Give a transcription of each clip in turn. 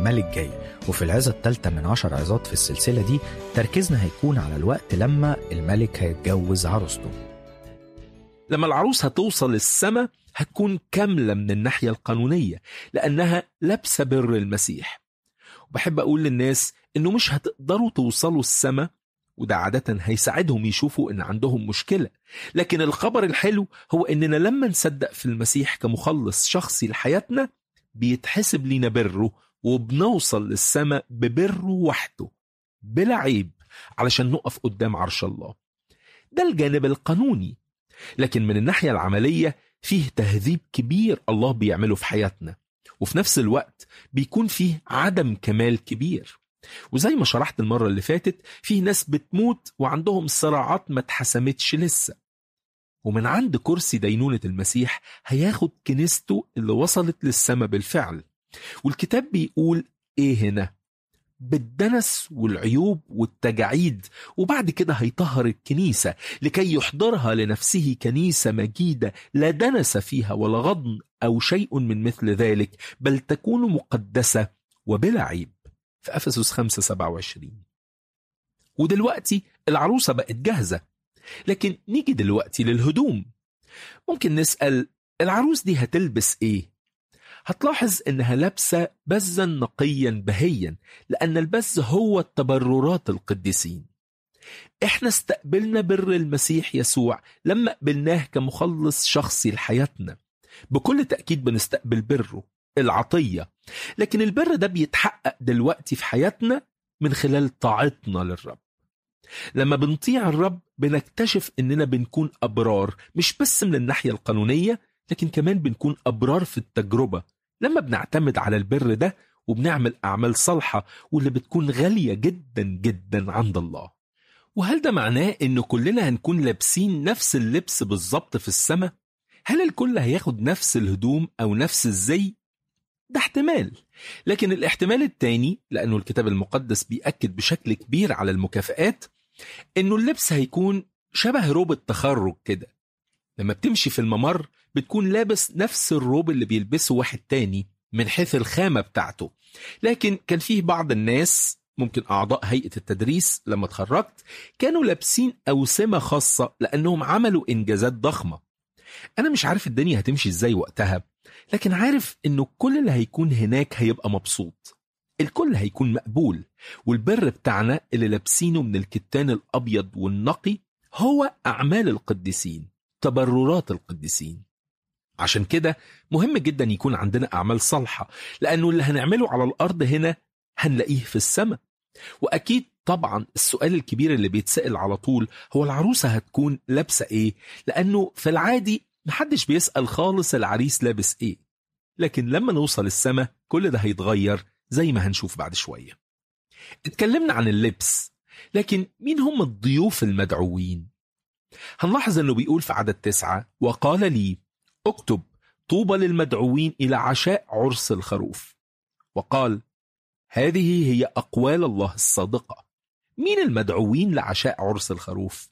الملك جاي. وفي العظة الثالثة من 10 عظات في السلسلة دي تركيزنا هيكون على الوقت لما الملك هيتجوز عروسته. لما العروس هتوصل السماء هتكون كاملة من الناحية القانونية لأنها لابسة بر المسيح. وبحب أقول للناس إنه مش هتقدروا توصلوا السماء، وده عادة هيساعدهم يشوفوا إن عندهم مشكلة. لكن الخبر الحلو هو إننا لما نصدق في المسيح كمخلص شخصي لحياتنا بيتحسب لنا بره، وبنوصل للسماء ببره وحده بلا عيب علشان نقف قدام عرش الله. ده الجانب القانوني. لكن من الناحية العملية فيه تهذيب كبير الله بيعمله في حياتنا، وفي نفس الوقت بيكون فيه عدم كمال كبير. وزي ما شرحت المرة اللي فاتت، فيه ناس بتموت وعندهم صراعات ما اتحسمتش لسه. ومن عند كرسي دينونة المسيح هياخد كنيسته اللي وصلت للسماء بالفعل. والكتاب بيقول ايه هنا؟ بالدنس والعيوب والتجاعيد، وبعد كده هيطهر الكنيسة لكي يحضرها لنفسه كنيسة مجيدة لا دنس فيها ولا غضن أو شيء من مثل ذلك، بل تكون مقدسة وبلا عيب، في أفسس 5:27. ودلوقتي العروسة بقت جاهزة. لكن نيجي دلوقتي للهدوم. ممكن نسأل العروس دي هتلبس ايه؟ هتلاحظ انها لابسة بزا نقيا بهيا، لان البز هو التبررات القديسين. احنا استقبلنا بر المسيح يسوع لما قبلناه كمخلص شخصي لحياتنا. بكل تأكيد بنستقبل بره العطية، لكن البر ده بيتحقق دلوقتي في حياتنا من خلال طاعتنا للرب. لما بنطيع الرب بنكتشف اننا بنكون ابرار، مش بس من الناحية القانونية، لكن كمان بنكون ابرار في التجربة لما بنعتمد على البر ده وبنعمل اعمال صالحة واللي بتكون غالية جدا جدا عند الله. وهل ده معناه انه كلنا هنكون لابسين نفس اللبس بالظبط في السماء؟ هل الكل هياخد نفس الهدوم او نفس الزي؟ ده احتمال. لكن الاحتمال التاني، لانه الكتاب المقدس بيأكد بشكل كبير على المكافآت، انه اللبس هيكون شبه روب التخرج كده. لما بتمشي في الممر بتكون لابس نفس الروب اللي بيلبسه واحد تاني من حيث الخامة بتاعته. لكن كان فيه بعض الناس، ممكن أعضاء هيئة التدريس لما اتخرجت، كانوا لابسين أوسمة خاصة لأنهم عملوا إنجازات ضخمة. أنا مش عارف الدنيا هتمشي إزاي وقتها، لكن عارف إنه كل اللي هيكون هناك هيبقى مبسوط. الكل هيكون مقبول، والبر بتاعنا اللي لابسينه من الكتان الأبيض والنقي هو أعمال القديسين، تبررات القديسين. عشان كده مهم جدا يكون عندنا أعمال صالحة، لأنه اللي هنعمله على الأرض هنا هنلاقيه في السماء. وأكيد طبعا السؤال الكبير اللي بيتسأل على طول هو العروسة هتكون لابسة إيه؟ لأنه في العادي محدش بيسأل خالص العريس لابس إيه. لكن لما نوصل السماء كل ده هيتغير زي ما هنشوف بعد شوية. اتكلمنا عن اللبس، لكن مين هم الضيوف المدعوين؟ هنلاحظ أنه بيقول في عدد 9: وقال لي اكتب طوبى للمدعوين إلى عشاء عرس الخروف. وقال هذه هي أقوال الله الصادقة. مين المدعوين لعشاء عرس الخروف؟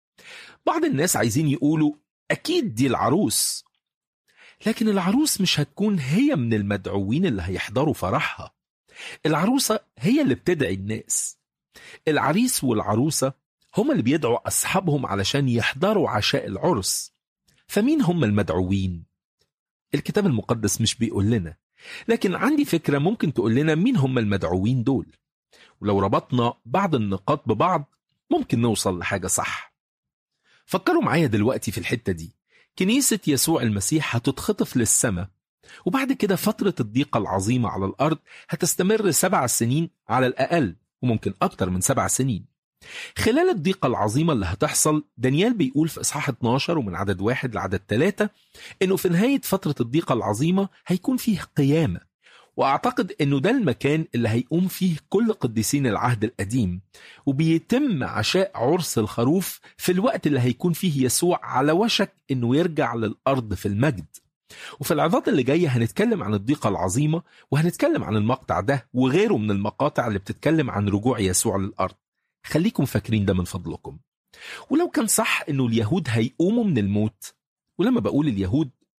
بعض الناس عايزين يقولوا أكيد دي العروس، لكن العروس مش هتكون هي من المدعوين اللي هيحضروا فرحها. العروسة هي اللي بتدعي الناس. العريس والعروسة هم اللي بيدعوا أصحابهم علشان يحضروا عشاء العرس. فمين هم المدعوين؟ الكتاب المقدس مش بيقول لنا، لكن عندي فكرة ممكن تقول لنا مين هم المدعوين دول. ولو ربطنا بعض النقاط ببعض ممكن نوصل لحاجة صح. فكروا معايا دلوقتي في الحتة دي. كنيسة يسوع المسيح هتتخطف للسماء، وبعد كده فترة الضيقة العظيمة على الأرض هتستمر 7 سنين على الأقل، وممكن أكتر من 7 سنين. خلال الضيقة العظيمة اللي هتحصل، دانيال بيقول في إصحاح 12 ومن عدد 1 لعدد 3 إنه في نهاية فترة الضيقة العظيمة هيكون فيه قيامة. وأعتقد إنه ده المكان اللي هيقوم فيه كل قديسين العهد القديم، وبيتم عشاء عرس الخروف في الوقت اللي هيكون فيه يسوع على وشك إنه يرجع للأرض في المجد. وفي العظات اللي جاية هنتكلم عن الضيقة العظيمة، وهنتكلم عن المقطع ده وغيره من المقاطع اللي بتتكلم عن رجوع يسوع للأرض. خليكم فاكرين ده من فضلكم. ولو كان صح إنه اليهود هيقوموا من الموت، ولما بقول اليهود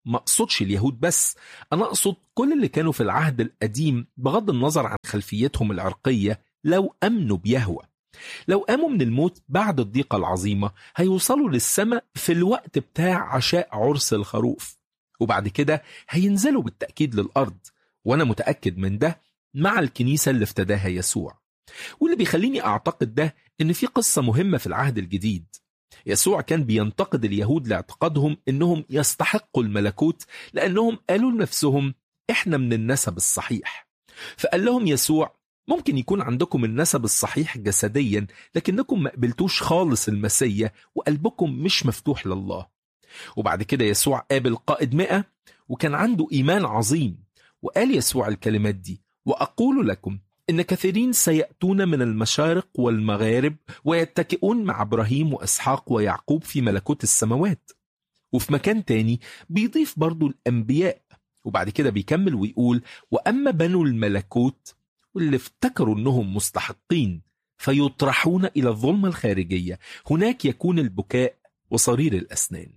ما أقصدش اليهود بس، أنا أقصد كل اللي كانوا في العهد القديم بغض النظر عن خلفيتهم العرقية. لو أمنوا بيهوه، لو قاموا من الموت بعد الضيقة العظيمة، هيوصلوا للسماء في الوقت بتاع عشاء عرس الخروف، وبعد كده هينزلوا بالتأكيد للأرض، وأنا متأكد من ده مع الكنيسة اللي افتداها يسوع. واللي بيخليني أعتقد ده إن في قصة مهمة في العهد الجديد. يسوع كان بينتقد اليهود لاعتقادهم إنهم يستحقوا الملكوت، لأنهم قالوا لنفسهم إحنا من النسب الصحيح. فقال لهم يسوع ممكن يكون عندكم النسب الصحيح جسديا، لكنكم ما قبلتوش خالص المسيا وقلبكم مش مفتوح لله. وبعد كده يسوع قابل قائد 100 وكان عنده إيمان عظيم، وقال يسوع الكلمات دي: وأقول لكم إن كثيرين سيأتون من المشارق والمغارب ويتكئون مع إبراهيم وإسحاق ويعقوب في ملكوت السماوات. وفي مكان تاني بيضيف برضو الأنبياء، وبعد كده بيكمل ويقول: وأما بنو الملكوت واللي افتكروا أنهم مستحقين فيطرحون إلى الظلمة الخارجية، هناك يكون البكاء وصرير الأسنان.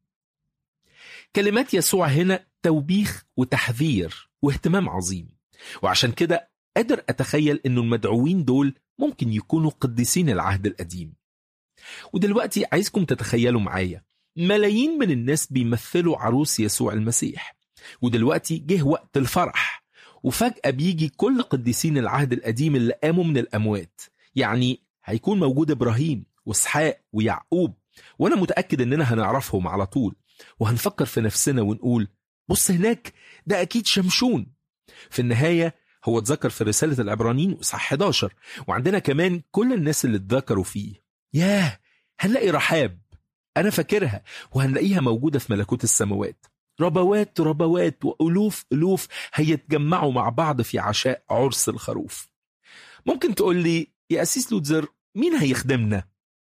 كلمات يسوع هنا توبيخ وتحذير واهتمام عظيم، وعشان كده قادر أتخيل أنه المدعوين دول ممكن يكونوا قديسين العهد القديم. ودلوقتي عايزكم تتخيلوا معايا، ملايين من الناس بيمثلوا عروس يسوع المسيح، ودلوقتي جه وقت الفرح، وفجأة بيجي كل قديسين العهد القديم اللي قاموا من الأموات. يعني هيكون موجود إبراهيم وإسحاق ويعقوب، وأنا متأكد أننا هنعرفهم على طول، وهنفكر في نفسنا ونقول: بص هناك، ده أكيد شمشون. في النهاية هو اتذكر في رسالة العبرانيين وإصحاح 11، وعندنا كمان كل الناس اللي اتذكروا فيه. ياه، هنلاقي رحاب، أنا فاكرها، وهنلاقيها موجودة في ملكوت السماوات. ربوات ربوات وألوف ألوف هيتجمعوا مع بعض في عشاء عرس الخروف. ممكن تقول لي: يا أسيس لوتزر، مين هيخدمنا؟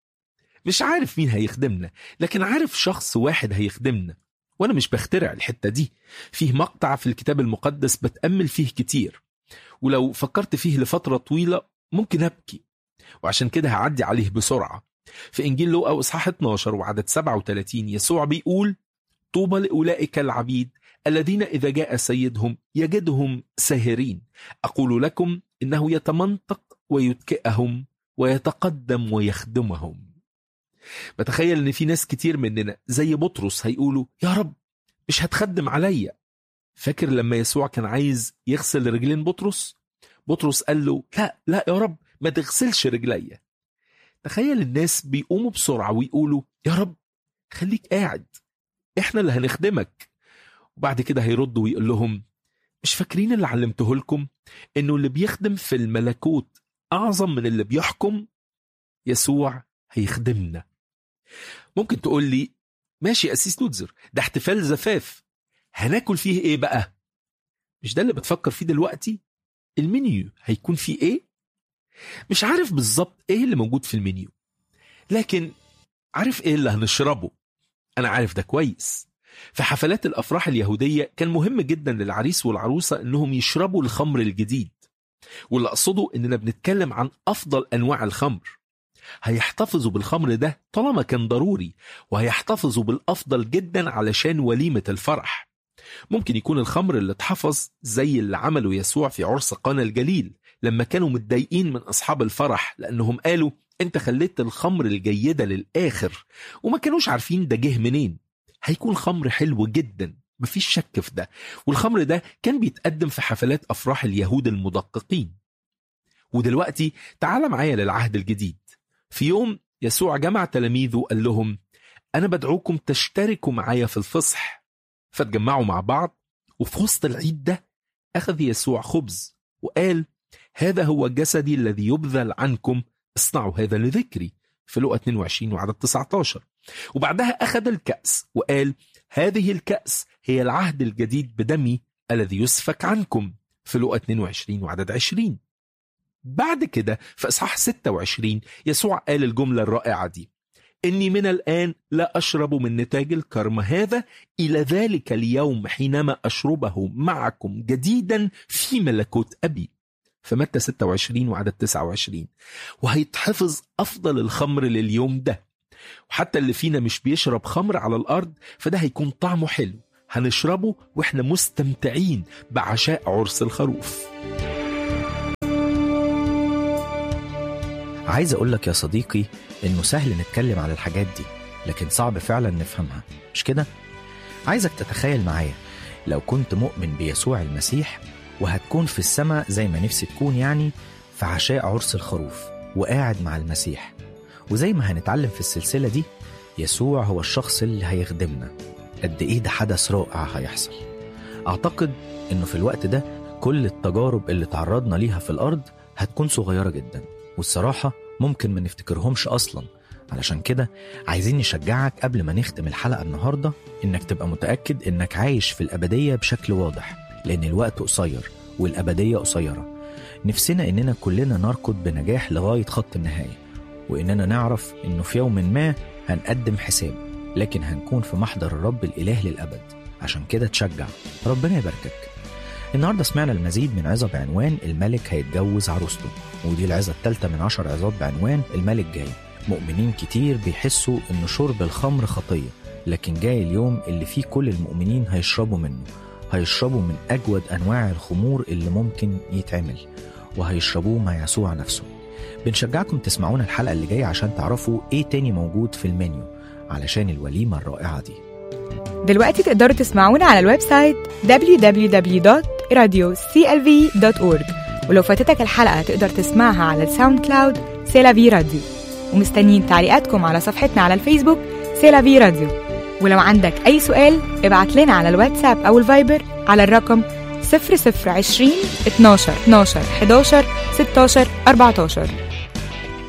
مش عارف مين هيخدمنا، لكن عارف شخص واحد هيخدمنا، وأنا مش بخترع الحتة دي. فيه مقطع في الكتاب المقدس بتأمل فيه كتير، ولو فكرت فيه لفترة طويلة ممكن أبكي، وعشان كده هعدي عليه بسرعة. في إنجيل لوقا إصحاح 12 وعدد 37 يسوع بيقول: طوبى لأولئك العبيد الذين إذا جاء سيدهم يجدهم ساهرين، أقول لكم إنه يتمنطق ويتكئهم ويتقدم ويخدمهم. بتخيل إن في ناس كتير مننا زي بطرس هيقولوا: يا رب، مش هتخدم عليا؟ فاكر لما يسوع كان عايز يغسل رجلين بطرس؟ بطرس قال له: لا يا رب، ما تغسلش رجليا. تخيل الناس بيقوموا بسرعة ويقولوا: يا رب خليك قاعد، احنا اللي هنخدمك. وبعد كده هيردوا ويقول لهم: مش فاكرين اللي علمته لكم، انه اللي بيخدم في الملكوت اعظم من اللي بيحكم؟ يسوع هيخدمنا. ممكن تقول لي: ماشي أسيس لوتزر، ده احتفال زفاف، هناكل فيه ايه بقى؟ مش ده اللي بتفكر فيه دلوقتي؟ المنيو هيكون فيه ايه؟ مش عارف بالظبط ايه اللي موجود في المنيو، لكن عارف ايه اللي هنشربه. انا عارف ده كويس. في حفلات الافراح اليهودية كان مهم جدا للعريس والعروسة انهم يشربوا الخمر الجديد، واللي اقصده اننا بنتكلم عن افضل انواع الخمر. هيحتفظوا بالخمر ده طالما كان ضروري، وهيحتفظوا بالافضل جدا علشان وليمة الفرح. ممكن يكون الخمر اللي اتحفظ زي اللي عمله يسوع في عرس قانا الجليل، لما كانوا متضايقين من أصحاب الفرح لأنهم قالوا: أنت خليت الخمر الجيدة للآخر، وما كانوش عارفين ده جه منين. هيكون خمر حلو جدا، مفيش شك في ده، والخمر ده كان بيتقدم في حفلات أفراح اليهود المدققين. ودلوقتي تعال معايا للعهد الجديد. في يوم يسوع جمع تلاميذه وقال لهم: أنا بدعوكم تشتركوا معايا في الفصح. فتجمعوا مع بعض، وفي وسط العيد ده أخذ يسوع خبز وقال: هذا هو جسدي الذي يبذل عنكم، اصنعوا هذا لذكري، في لوقا 22 وعدد 19. وبعدها أخذ الكأس وقال: هذه الكأس هي العهد الجديد بدمي الذي يسفك عنكم، في لوقا 22 وعدد 20. بعد كده في إصحاح 26 يسوع قال الجملة الرائعة دي: إني من الآن لا أشرب من نتاج الكرم هذا إلى ذلك اليوم حينما أشربه معكم جديدا في ملكوت أبي، في متى 26 وعدد 29. وهيتحفظ أفضل الخمر لليوم ده، وحتى اللي فينا مش بيشرب خمر على الأرض فده هيكون طعمه حلو، هنشربه وإحنا مستمتعين بعشاء عرس الخروف. عايز أقولك يا صديقي إنه سهل نتكلم على الحاجات دي، لكن صعب فعلا نفهمها، مش كده؟ عايزك تتخيل معايا لو كنت مؤمن بيسوع المسيح وهتكون في السماء زي ما نفسي تكون، يعني في عشاء عرس الخروف وقاعد مع المسيح. وزي ما هنتعلم في السلسلة دي، يسوع هو الشخص اللي هيخدمنا. قد إيه ده حدث رائع هيحصل. أعتقد إنه في الوقت ده كل التجارب اللي تعرضنا ليها في الأرض هتكون صغيرة جدا، والصراحة ممكن ما نفتكرهمش أصلا. علشان كده عايزين نشجعك قبل ما نختم الحلقة النهاردة إنك تبقى متأكد إنك عايش في الأبدية بشكل واضح، لأن الوقت قصير والأبدية قصيرة. نفسنا إننا كلنا نركض بنجاح لغاية خط النهاية، وإننا نعرف إنه في يوم ما هنقدم حساب، لكن هنكون في محضر الرب الإله للأبد. عشان كده تشجع، ربنا يباركك. النهاردة سمعنا المزيد من عظة بعنوان الملك هيتجوز عروسته، ودي العظة الثالثة من 10 عظات بعنوان الملك جاي. مؤمنين كتير بيحسوا إنه شرب الخمر خطية، لكن جاي اليوم اللي فيه كل المؤمنين هيشربوا منه. هيشربوا من أجود أنواع الخمور اللي ممكن يتعمل، وهيشربوه مع يسوع نفسه. بنشجعكم تسمعونا الحلقة اللي جاية عشان تعرفوا إيه تاني موجود في المنيو علشان الوليمة الرائعة دي. دلوقتي تقدروا تسمعونا على الويب سايت www.radioclv.org، ولو فاتتك الحلقة تقدر تسمعها على الساوند كلاود سيلافي راديو. ومستنيين تعليقاتكم على صفحتنا على الفيسبوك سيلافي راديو. ولو عندك أي سؤال ابعت لنا على الواتساب أو الفايبر على الرقم 0020 12 11 16 14.